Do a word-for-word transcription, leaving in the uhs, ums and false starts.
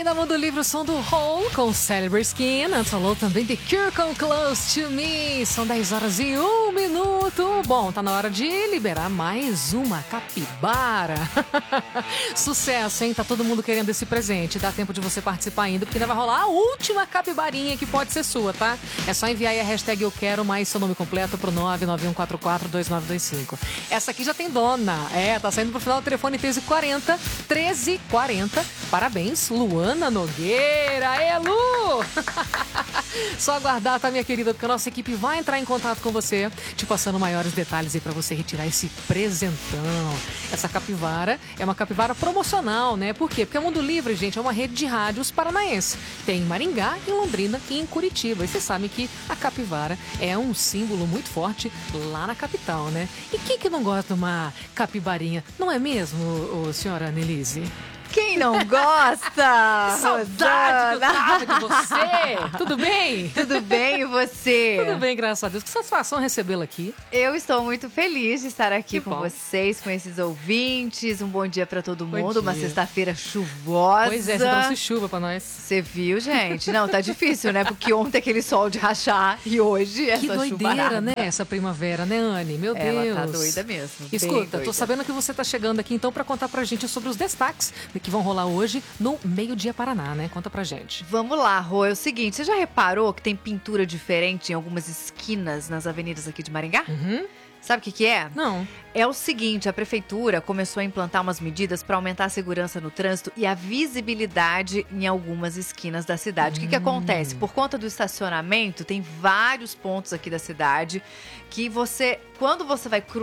na mão do livro Som do Hole com Celebrity Skin. Antes falou também The Cure com Close to Me. São dez horas e um minuto. Bom, tá na hora de liberar mais uma capibara. Sucesso, hein? Tá todo mundo querendo esse presente. Dá tempo de você participar ainda, porque ainda vai rolar a última capibarinha que pode ser sua, tá? É só enviar aí a hashtag Eu Quero mais seu nome completo pro nove nove um quatro quatro dois nove dois cinco. Essa aqui já tem dona. É, tá saindo pro final do telefone treze quarenta. treze quarenta. Parabéns, Luana Nogueira. É, Lu! Só aguardar, tá, minha querida? Porque a nossa equipe vai entrar em contato com você, te passando maiores detalhes aí pra você retirar esse presentão. Essa capivara é uma capivara promocional, né? Por quê? Porque o Mundo Livre, gente, é uma rede de rádios paranaense. Tem em Maringá, em Londrina e em Curitiba. E vocês sabem que a capivara é um símbolo muito forte lá na capital, né? E quem que não gosta de uma capibarinha? Não é mesmo, ô, senhora Annelise? Quem não gosta? Que saudade que eu tava de você! Tudo bem? Tudo bem, e você? Tudo bem, graças a Deus. Que satisfação recebê-la aqui. Eu estou muito feliz de estar aqui Que com bom. vocês, com esses ouvintes. Um bom dia pra todo Bom mundo. Uma dia. sexta-feira chuvosa. Pois é, você trouxe chuva pra nós. Você viu, gente? Não, tá difícil, né? Porque ontem aquele sol de rachar e hoje essa Que doideira, chuvarada. né? Essa primavera, né, Anne? Meu Ela Deus. tá doida mesmo. bem Escuta, tô doida. sabendo que você tá chegando aqui então pra contar pra gente sobre os destaques que vão rolar hoje no Meio-Dia Paraná, né? Conta pra gente. Vamos lá, Rô. É o seguinte, você já reparou que tem pintura diferente em algumas esquinas nas avenidas aqui de Maringá? Uhum. Sabe o que que é? Não. É o seguinte, a prefeitura começou a implantar umas medidas para aumentar a segurança no trânsito e a visibilidade em algumas esquinas da cidade. O que que acontece? Por conta do estacionamento, tem vários pontos aqui da cidade que você, quando você vai cruzar